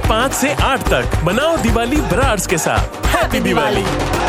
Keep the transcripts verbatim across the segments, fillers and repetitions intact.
पाँच से आठ तक बनाओ दिवाली ब्रार्स के साथ। हैप्पी दिवाली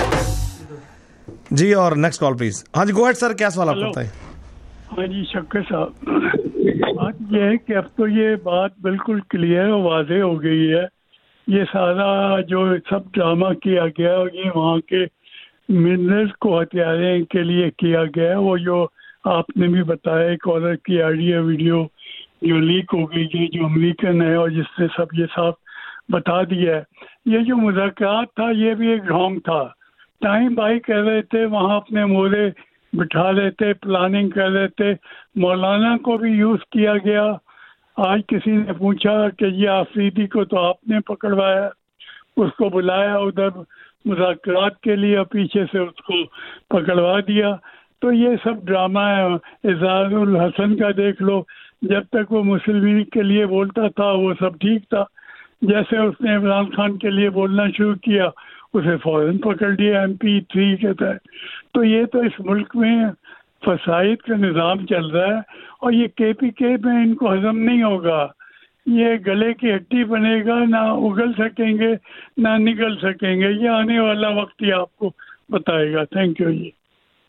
जी। और नेक्स्ट कॉल प्लीज। हाँ जी, गो अहेड सर, क्या सवाल आप करते हैं? हाँ जी शक्कर साहब, बात यह है कि अब तो ये बात बिल्कुल क्लियर और वाज़ेह हो गई है। ये सारा जो सब ड्रामा किया गया ये वहाँ के मिनरल्स को हथियाने के लिए किया गया है। वो जो आपने भी बताया एक औरत की ऑडियो वीडियो जो लीक हो गई है, जो अमेरिकन है और जिसने सब ये साफ बता दिया है। ये जो मुज़ाकरात था ये भी एक रॉन्ग था। टाइम बाई कर रहे थे, वहाँ अपने मोरे बिठा रहे थे, प्लानिंग कर रहे थे। मौलाना को भी यूज़ किया गया। आज किसी ने पूछा कि ये आफरीदी को तो आपने पकड़वाया, उसको बुलाया उधर मुज़ाकरात के लिए और पीछे से उसको पकड़वा दिया। तो ये सब ड्रामा है। इज़हारुल हसन का देख लो, जब तक वो मुस्लिम लीग के लिए बोलता था वो सब ठीक था। जैसे उसने इमरान खान के लिए बोलना शुरू किया उसे फौरन पकड़ लिया एम पी थ्री के तहत। तो ये तो इस मुल्क में फसाइद का निज़ाम चल रहा है और ये के पी के में इनको हजम नहीं होगा। ये गले की हड्डी बनेगा, ना उगल सकेंगे ना निकल सकेंगे। ये आने वाला वक्त ही आपको बताएगा। थैंक यू जी।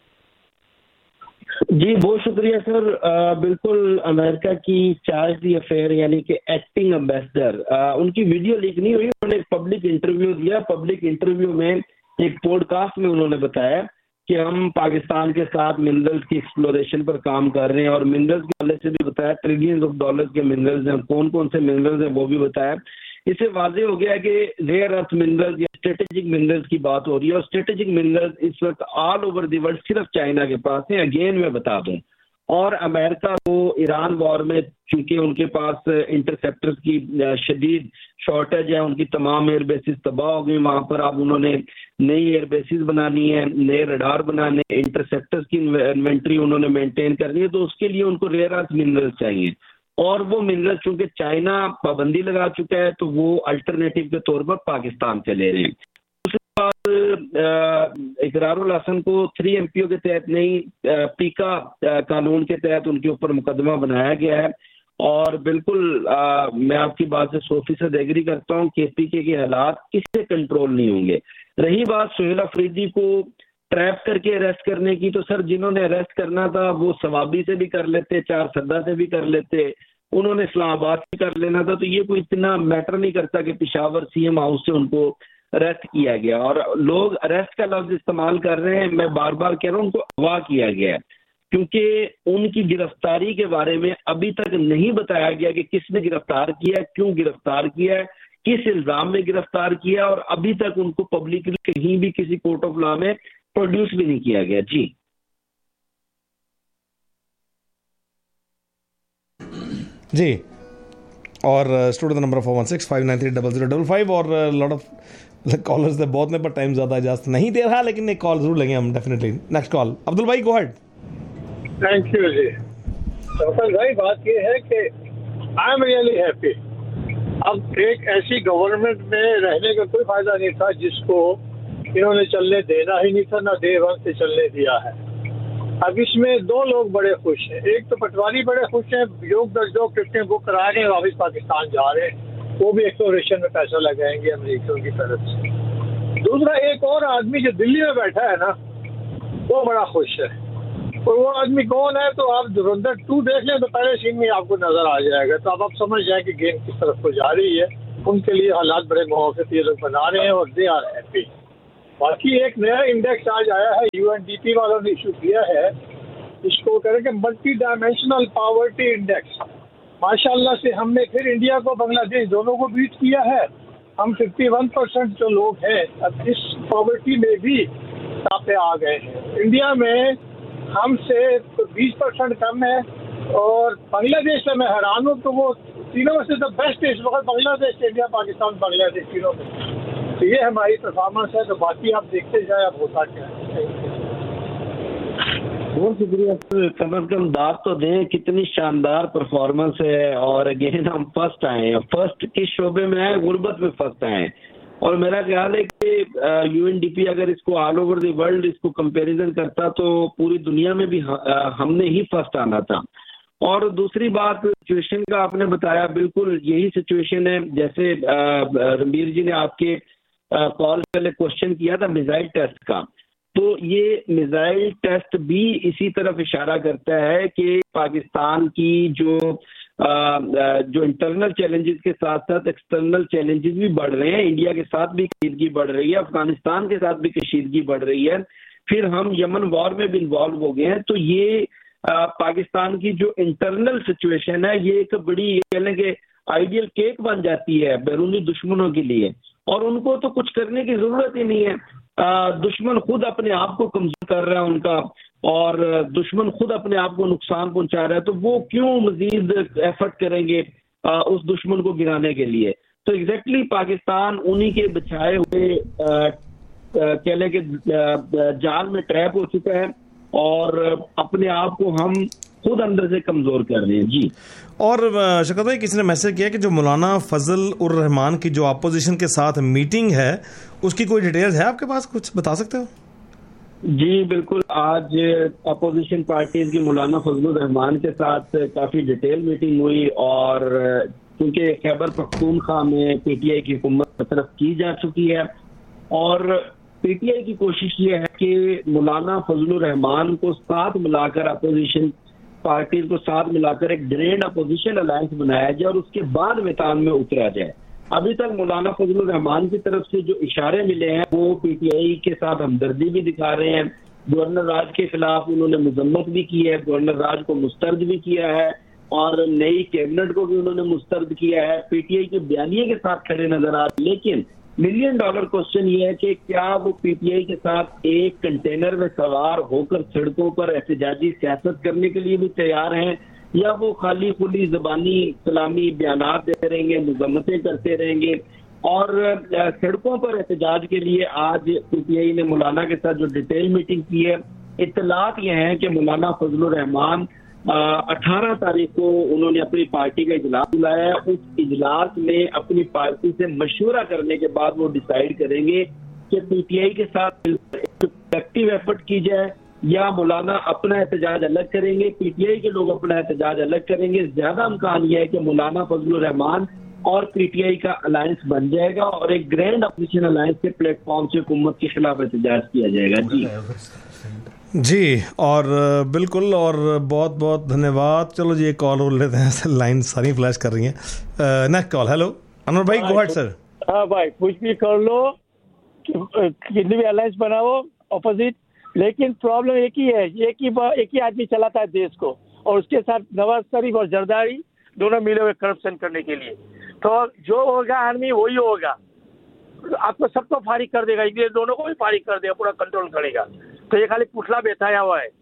जी बहुत शुक्रिया सर। आ, बिल्कुल अमेरिका की चार्ज दी अफेयर यानी कि एक्टिंग एम्बेसडर, उनकी वीडियो लीक नहीं हुई, उन्होंने एक पब्लिक इंटरव्यू दिया। पब्लिक इंटरव्यू में एक पॉडकास्ट में उन्होंने बताया कि हम पाकिस्तान के साथ मिनरल्स की एक्सप्लोरेशन पर काम कर रहे हैं और मिनरल्स के हवाले से भी बताया, ट्रिलियंस ऑफ डॉलर्स के मिनरल्स हैं, कौन कौन से मिनरल्स हैं वो भी बताया। इससे वाज़ेह हो गया कि रेयर अर्थ मिनरल्स या स्ट्रेटेजिक मिनरल्स की बात हो रही है और स्ट्रेटेजिक मिनरल्स इस वक्त ऑल ओवर द वर्ल्ड सिर्फ चाइना के पास है। अगेन मैं बता दूं, और अमेरिका को ईरान वॉर में चूंकि उनके पास इंटरसेप्टर्स की शदीद शॉर्टेज है, उनकी तमाम एयर बेसिस तबाह हो गई वहां पर। अब उन्होंने नई एयर बेसिस बनानी है, नए रडार बनाने, इंटरसेप्टर्स की इन्वेंट्री उन्होंने मेंटेन करनी है। तो उसके लिए उनको रेयर अर्थ मिनरल्स चाहिए और वो मिनरल चूंकि चाइना पाबंदी लगा चुका है तो वो अल्टरनेटिव के तौर पर पाकिस्तान से ले रहे हैं। उसके बाद इकरारुल हसन को थ्री एम पी ओ के तहत नहीं, पीका कानून के तहत उनके ऊपर मुकदमा बनाया गया है। और बिल्कुल आ, मैं आपकी बात से सौ फीसद एग्री करता हूँ, के पी के के हालात इससे कंट्रोल नहीं होंगे। रही बात सुहेल अफरीदी को ट्रैप करके अरेस्ट करने की, तो सर जिन्होंने अरेस्ट करना था वो सवाबी से भी कर लेते, चार सद्दा से भी कर लेते, उन्होंने इस्लामाबाद से कर लेना था। तो ये कोई इतना मैटर नहीं करता कि पिशावर सी एम हाउस से उनको अरेस्ट किया गया। और लोग अरेस्ट का लफ्ज इस्तेमाल कर रहे हैं, मैं बार बार कह रहा हूँ उनको अगवा किया गया है, क्योंकि उनकी गिरफ्तारी के बारे में अभी तक नहीं बताया गया कि किसने गिरफ्तार किया, क्यों गिरफ्तार किया है, किस इल्जाम में गिरफ्तार किया, और अभी तक उनको पब्लिकली कहीं भी किसी कोर्ट ऑफ लॉ में प्रोड्यूस भी नहीं किया गया। जी जी। और student number four one six five nine three double zero double five और लॉट ऑफ कॉलर्स थे बहुत में, पर टाइम ज़्यादा इजाजत नहीं दे रहा, लेकिन एक कॉल जरूर लेंगे हम डेफिनेटली। नेक्स्ट कॉल अब्दुल भाई, गो अहेड। थैंक यू जी। सफल भाई, बात ये है कि आई एम रियली हैप्पी। अब एक ऐसी गवर्नमेंट में रहने का कोई फायदा नहीं था जिसको इन्होंने चलने देना ही नहीं था, ना डे वन से चलने दिया है। अब इसमें दो लोग बड़े खुश हैं। एक तो पटवारी बड़े खुश हैं, योग दर्जों टिकटें बुक करा रहे हैं, वापस पाकिस्तान जा रहे हैं, वो भी एक्सप्लोरेशन में पैसा लगाएंगे अमेरिकियों की तरफ से। दूसरा एक और आदमी जो दिल्ली में बैठा है ना, वो बड़ा खुश है। और वो आदमी कौन है, तो आप धुरंधर टू देख लें तो पहले सीन में आपको नजर आ जाएगा। तो अब आप समझ जाए कि गेम किस तरफ को जा रही है। उनके लिए हालात बड़े मुआफ़िक ये लोग बना रहे हैं और दे आर हैप्पी। बाकी एक नया इंडेक्स आज आया है, यू एन डी पी वालों ने इशू किया है, इसको करेंगे मल्टी डायमेंशनल पावर्टी इंडेक्स। माशाल्लाह से हमने फिर इंडिया को बांग्लादेश दोनों को बीट किया है। हम इक्यावन परसेंट जो लोग हैं अब इस पॉवर्टी में भी पे आ गए हैं। इंडिया में हमसे बीस परसेंट कम है और बांग्लादेश से मैं हैरान हूँ। तो वो तीनों में से तो बेस्ट है इस वक्त बांग्लादेश, इंडिया, पाकिस्तान, बांग्लादेश तीनों में। तो ये हमारी परफॉर्मेंस है। तो बाकी आप देखते जाए अब होता क्या है। बहुत शुक्रिया सर। कम अज कम दाद तो दें, कितनी शानदार परफॉर्मेंस है। और अगेन हम फर्स्ट आए हैं, फर्स्ट किस शोबे में आए, गुर्बत में फर्स्ट आए हैं। और मेरा ख्याल है कि यू एन डी पी अगर इसको ऑल ओवर द वर्ल्ड इसको कंपैरिजन करता तो पूरी दुनिया में भी हमने ही फर्स्ट आना था। और दूसरी बात सिचुएशन का आपने बताया, बिल्कुल यही सिचुएशन है। जैसे रणबीर जी ने आपके कॉल पहले क्वेश्चन किया था मिसाइल टेस्ट का, तो ये मिसाइल टेस्ट भी इसी तरफ इशारा करता है कि पाकिस्तान की जो जो इंटरनल चैलेंजेस के साथ साथ एक्सटर्नल चैलेंजेस भी बढ़ रहे हैं। इंडिया के साथ भी कशीदगी बढ़ रही है, अफगानिस्तान के साथ भी कशीदगी बढ़ रही है, फिर हम यमन वॉर में भी इन्वॉल्व हो गए हैं। तो ये आ, पाकिस्तान की जो इंटरनल सिचुएशन है ये एक बड़ी कह लें कि आइडियल केक बन जाती है बैरूनी दुश्मनों के लिए, और उनको तो कुछ करने की जरूरत ही नहीं है। आ, दुश्मन खुद अपने आप को कमजोर कर रहा है उनका, और दुश्मन खुद अपने आप को नुकसान पहुंचा रहा है, तो वो क्यों मजीद एफर्ट करेंगे आ, उस दुश्मन को गिराने के लिए। तो एग्जैक्टली पाकिस्तान उन्हीं के बिछाए हुए कह लें कि जाल में ट्रैप हो चुका है, और अपने आप को हम खुद अंदर से कमजोर कर रहे हैं। जी। और शौकत भाई, किसी ने मैसेज किया कि जो मौलाना फजल उर रहमान की जो अपोजिशन के साथ मीटिंग है उसकी कोई डिटेल्स है आपके पास, कुछ बता सकते हो? जी बिल्कुल, आज अपोजिशन पार्टीज की मौलाना फजल उर रहमान के साथ काफी डिटेल मीटिंग हुई, और क्योंकि खैबर पख्तूनख्वा में पीटीआई की हुकूमत तरफ की जा चुकी है, और पीटीआई की कोशिश ये है कि मौलाना फजल उर रहमान को साथ मिलाकर अपोजिशन पार्टीज को साथ मिलाकर एक ग्रैंड अपोजिशन अलायंस बनाया जाए और उसके बाद मैदान में उतरा जाए। अभी तक मौलाना फजल उर रहमान की तरफ से जो इशारे मिले हैं वो पीटीआई के साथ हमदर्दी भी दिखा रहे हैं। गवर्नर राज के खिलाफ उन्होंने मजम्मत भी की है, गवर्नर राज को मुस्तरद भी किया है, और नई कैबिनेट को भी उन्होंने मुस्तरद किया है। पीटीआई के बयानिए के साथ खड़े नजर आ रहे, लेकिन मिलियन डॉलर क्वेश्चन ये है कि क्या वो पीटीआई के साथ एक कंटेनर में सवार होकर सड़कों पर एहतजाजी सियासत करने के लिए भी तैयार हैं, या वो खाली खुली जबानी सलामी बयानात देते रहेंगे, मजम्मतें करते रहेंगे। और सड़कों पर एहतजाज के लिए आज पीटीआई ने मौलाना के साथ जो डिटेल मीटिंग की है, इत्तलात ये हैं कि मौलाना फजल उर रहमान अठारह तारीख को उन्होंने अपनी पार्टी का इजलास बुलाया है। उस इजलास में अपनी पार्टी से मशवरा करने के बाद वो डिसाइड करेंगे कि पीटीआई के साथ एक्टिव एफर्ट की जाए या मौलाना अपना एहतजाज अलग करेंगे, पीटीआई के लोग अपना एहतजाज अलग करेंगे। ज्यादा इम्कान यह है कि मौलाना फजल उर रहमान और पीटीआई का अलायंस बन जाएगा और एक ग्रैंड अपोजिशन अलायंस के प्लेटफॉर्म से हुकूमत के खिलाफ एहतजाज किया जाएगा। जी जी, और बिल्कुल, और बहुत बहुत धन्यवाद। चलो जी, एक कॉल और लेते हैं, लाइन सारी फ्लैश कर रही हैं। Next call. हेलो अनवर भाई, गो अहेड सर। हाँ भाई, कुछ भी कर लो, कितनी भी अलायंस बनाओ अपोजिट, लेकिन प्रॉब्लम एक ही है, एक ही एक ही आदमी चलाता है देश को, और उसके साथ नवाज शरीफ और जरदारी दोनों मिले हुए करप्शन करने के लिए। तो जो होगा आर्मी वही होगा, आपको सबको फारिग कर देगा, इसलिए दोनों को भी फारिग कर देगा, पूरा कंट्रोल करेगा। तो ये खाली पुतला बैठाया हुआ है।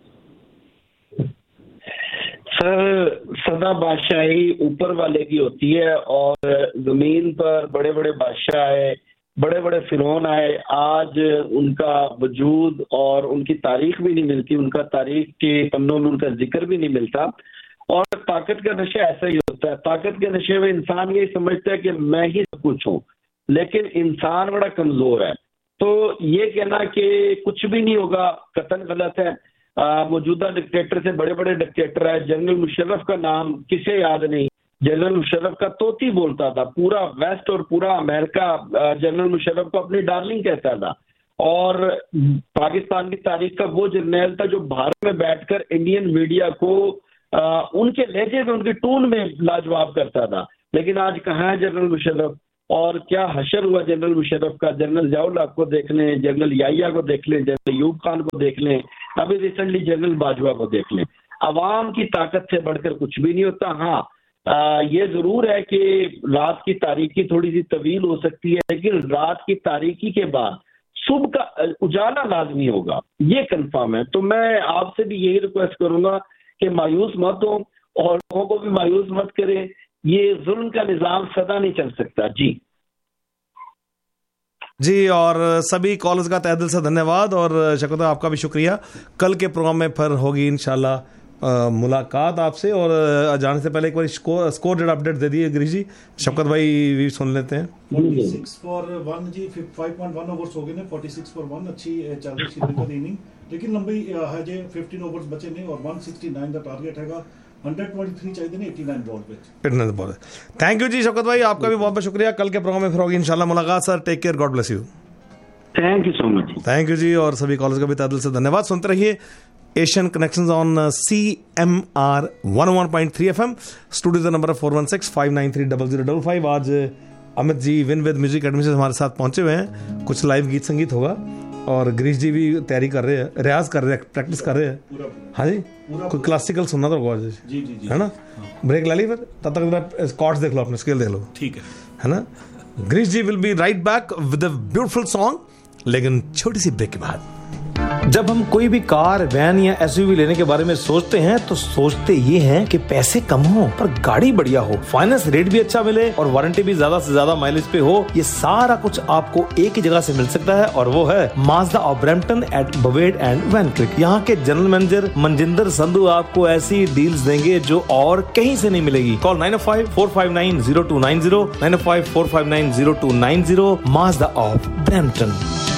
सर, सदा बादशाही ऊपर वाले की होती है, और जमीन पर बड़े बड़े बादशाह आए, बड़े बड़े फिरौन आए, आज उनका वजूद और उनकी तारीख भी नहीं मिलती, उनका तारीख के पन्नों में उनका जिक्र भी नहीं मिलता। और ताकत का नशा ऐसा ही होता है, ताकत के नशे में इंसान यही समझता है कि मैं ही सब कुछ हूँ, लेकिन इंसान बड़ा कमजोर है। तो ये कहना कि कुछ भी नहीं होगा कतन गलत है। मौजूदा डिक्टेटर से बड़े बड़े डिक्टेटर है, जनरल मुशर्रफ का नाम किसे याद नहीं, जनरल मुशर्रफ का तोती बोलता था, पूरा वेस्ट और पूरा अमेरिका जनरल मुशर्रफ को अपनी डार्लिंग कहता था। और पाकिस्तान की तारीख का वो जर्नैल था जो भारत में बैठकर इंडियन मीडिया को आ, उनके लहजे में, उनकी टून में लाजवाब करता था। लेकिन आज कहाँ है जनरल मुशर्रफ, और क्या हशर हुआ जनरल मुशर्रफ का। जनरल ज़ियाउल हक को देख लें, जनरल याहिया को देख लें, जनरल अयूब खान को देख लें, अभी रिसेंटली जनरल बाजवा को देख लें। अवाम की ताकत से बढ़कर कुछ भी नहीं होता। हाँ, आ, ये जरूर है कि रात की तारीकी थोड़ी सी तवील हो सकती है, लेकिन रात की तारीकी के बाद सुबह का उजाला लाजमी होगा, ये कंफर्म है। तो मैं आपसे भी यही रिक्वेस्ट करूंगा कि मायूस मत हो और लोगों को भी मायूस मत करें। ये जुल्म का निजाम सदा नहीं चल सकता। जी जी, और सभी कॉलर्स का तहे दिल से धन्यवाद, और शौकत आपका भी शुक्रिया। कल के प्रोग्राम में फिर होगी इंशाल्लाह मुलाकात आपसे। और जाने से पहले एक बार स्कोर स्कोर डेट अपडेट दे दिए गिरीश जी, शौकत भाई भी सुन लेते हैं। छियालीस फॉर वन जी, पाँच पॉइंट वन ओवर्स हो गए ने, छियालीस फॉर वन, अच्छी चल रही श्रीलंका की इनिंग, लेकिन लंबी है जे पंद्रह ओवर्स बचे ने और एक सौ उनहत्तर दा टारगेट हैगा। हंड्रेड ट्वेंटी थ्री चाहिए ना एटी नाइन बॉल पे। इतना तो बहुत है। थैंक यू जी शौकत भाई, आपका भी बहुत बहुत शुक्रिया। कल के प्रोग्राम में फिर होगी इंशाल्लाह मुलाकात। Sir take care, God bless you. Thank you so much. Thank you जी, और सभी कॉलेज का भी तहे दिल से धन्यवाद। सुनते रहिए Asian connections on C M R one one point three F M. Studio का नंबर है four one six five nine three double zero double five. आज Amit ji win with music academy से हमारे साथ पहुंचे हुए हैं। कुछ लाइव गीत संगीत होगा और गिरीश जी भी तैयारी कर रहे हैं, रियाज कर रहे हैं, प्रैक्टिस कर रहे हैं। हाँ जी, कोई क्लासिकल सुनना तो होगा जी, जी, जी, है ना। ब्रेक ले ली फिर, तब तक कॉर्ड्स देख लो, अपने स्केल देख लो, ठीक है है ना। गिरीश जी will be right back with a beautiful song, लेकिन छोटी सी ब्रेक के बाद। जब हम कोई भी कार, वैन या एसयूवी लेने के बारे में सोचते हैं तो सोचते ये हैं कि पैसे कम हो पर गाड़ी बढ़िया हो, फाइनेंस रेट भी अच्छा मिले और वारंटी भी ज्यादा से ज्यादा माइलेज पे हो। ये सारा कुछ आपको एक ही जगह से मिल सकता है और वो है Mazda of Brampton eight बवेड and when क्रिक। यहाँ के जनरल मैनेजर मनजिंदर संधू आपको ऐसी डील्स देंगे जो और कहीं से नहीं मिलेगी। Call nine five four five nine zero to nine zero, nine five four five nine zero to nine zero. Mazda of Brampton.